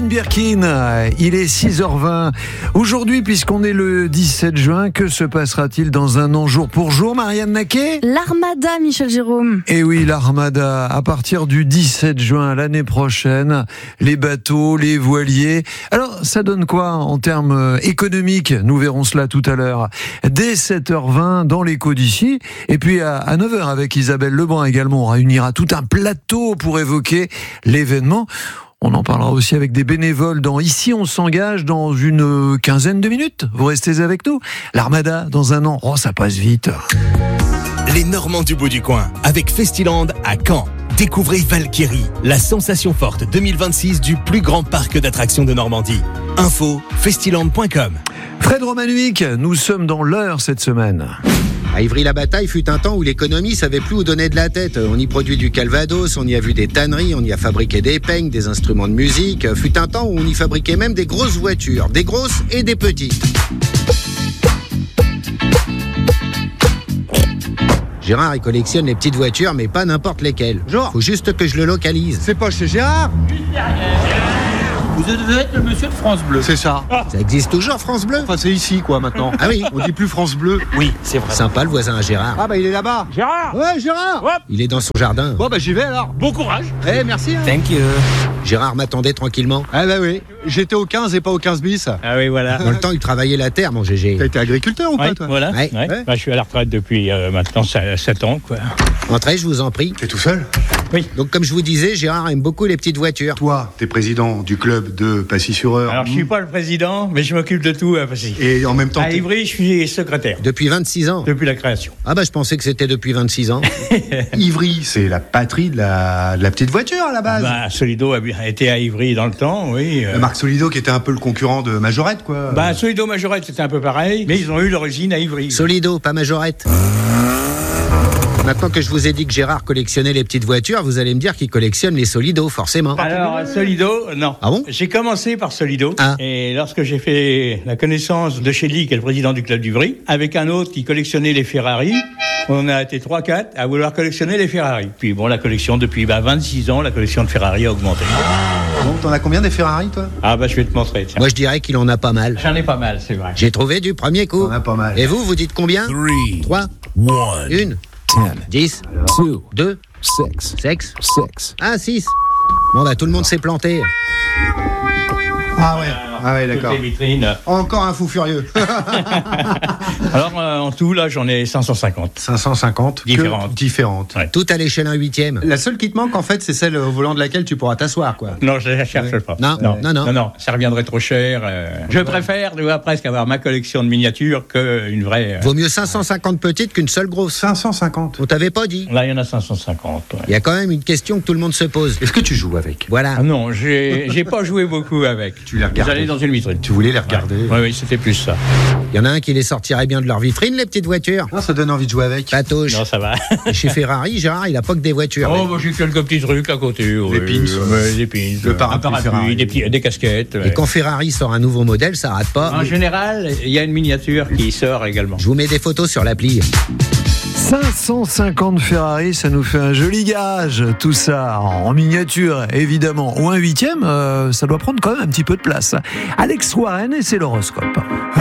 Jane Birkin, il est 6h20. Aujourd'hui, puisqu'on est le 17 juin, que se passera-t-il dans un an jour pour jour, Marianne Naquet ? L'Armada, Michel Jérôme. Eh oui, l'Armada, à partir du 17 juin l'année prochaine, les bateaux, les voiliers. Alors, ça donne quoi en termes économiques ? Nous verrons cela tout à l'heure. Dès 7h20 dans l'écho d'ici. Et puis à 9h avec Isabelle Lebrun également, on réunira tout un plateau pour évoquer l'événement. On en parlera aussi avec des bénévoles dans Ici on s'engage dans une quinzaine de minutes. Vous restez avec nous. L'Armada dans un an, ça passe vite. Les Normands du bout du coin avec Festiland à Caen. Découvrez Valkyrie, la sensation forte 2026 du plus grand parc d'attractions de Normandie. Info festiland.com. Fred Romanuic, nous sommes dans l'heure cette semaine. À Ivry-la-Bataille fut un temps où l'économie savait plus où donner de la tête. On y produit du calvados, on y a vu des tanneries, on y a fabriqué des peignes, des instruments de musique. Fut un temps où on y fabriquait même des grosses voitures, des grosses et des petites. Gérard, il collectionne les petites voitures, mais pas n'importe lesquelles. Genre ? Faut juste que je le localise. C'est pas chez Gérard ? Vous devez être le monsieur de France Bleu. C'est ça. Ça existe toujours, France Bleu ? Enfin, c'est ici, quoi, maintenant. Ah oui, On dit plus France Bleu. Oui, c'est vrai. sympa le voisin à Gérard. Ah bah, il est là-bas. Gérard, Ouais, Gérard. hop, Il est dans son jardin. Bon, bah, j'y vais, alors. bon courage. Eh, merci, hein. Thank you. Gérard m'attendait tranquillement. Ah bah oui, j'étais au 15 et pas au 15 bis. Ah oui, voilà. Dans le temps, il travaillait la terre, mon T'as GG. été agriculteur ou pas, Ouais, toi ? voilà. Ouais. Ouais. Ouais. Bah, je suis à la retraite depuis maintenant 7 ans, quoi. Entrez, je vous en prie. T'es tout seul ? Donc, comme je vous disais, Gérard aime beaucoup les petites voitures. Toi, t'es président du club de Passy-sur-Eure. Alors, je suis pas le président, mais je m'occupe de tout à Passy. Et en même temps, À Ivry, je suis secrétaire Depuis 26 ans. depuis la création. Ah bah, je pensais que c'était depuis 26 ans. Ivry, c'est la patrie de la petite voiture, à la base. Bah, Solido a été à Ivry dans le temps, oui. Marc Solido, qui était un peu le concurrent de Majorette, quoi. Bah, Solido Majorette, c'était un peu pareil, mais ils ont eu l'origine à Ivry. Solido, pas Majorette. Maintenant que je vous ai dit que Gérard collectionnait les petites voitures, vous allez me dire qu'il collectionne les Solido, forcément. Alors, Solido, non. Ah bon ? J'ai commencé par Solido. Ah. Et lorsque j'ai fait la connaissance de Chély, qui est le président du club d'Ivry, avec un autre qui collectionnait les Ferrari, on a été 3-4 à vouloir collectionner les Ferrari. Puis bon, la collection, depuis 26 ans, la collection de Ferrari a augmenté. Bon, t'en as combien des Ferrari, toi ? Ah bah, je vais te montrer, tiens. Moi, je dirais qu'il en a pas mal. J'en ai pas mal, c'est vrai. J'ai trouvé du premier coup. T'en as pas mal. Et vous, vous dites combien ? 3, 1, 10, 2, 6. Ah, 6. Bon, bah, tout le monde s'est planté. Ah ouais, d'accord. Toutes les vitrines. Encore un fou furieux. Alors, en tout, là, j'en ai 550. 550 Différentes. Différentes. Ouais. Tout à l'échelle 1/8. La seule qui te manque, en fait, c'est celle au volant de laquelle tu pourras t'asseoir, quoi. Non, je ne la cherche pas. Non. Ça reviendrait trop cher. Je préfère, tu vois, presque avoir ma collection de miniatures qu'une vraie. Vaut mieux 550 petites qu'une seule grosse. 550. On t'avait pas dit. Là, il y en a 550. Ouais. Il y a quand même une question que tout le monde se pose. Est-ce que tu joues avec ? Voilà. Ah non, j'ai pas joué beaucoup avec. Tu les regardais. Vous allez dans une vitrine. Tu voulais les regarder. Oui, c'était plus ça. Il y en a un qui les sortirait bien de leur vitrine, les petites voitures. Non, ça donne envie de jouer avec. Patouche. Non, ça va. Et chez Ferrari, Gérard, il a pas que des voitures. Oh, bah, j'ai quelques petits trucs à côté. Des pins. Des pins. Le parapluie Ferrari. des casquettes. Et quand Ferrari sort un nouveau modèle, ça rate pas. En général, il y a une miniature qui sort également. Je vous mets des photos sur l'appli. 550 Ferrari, ça nous fait un joli garage. Tout ça en miniature, évidemment. Ou un 8e, ça doit prendre quand même un petit peu de place. Alex Warren et c'est l'horoscope.